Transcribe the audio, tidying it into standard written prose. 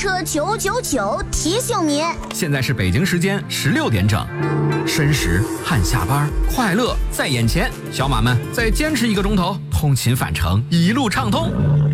车999提醒您， 现在是北京时间16点整，申时汗下班，快乐在眼前，小马们再坚持1个钟头，通勤返程一路畅通。